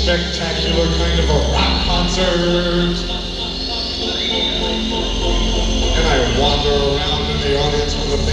spectacular kind of a rock concert. And I wander around in the audience with a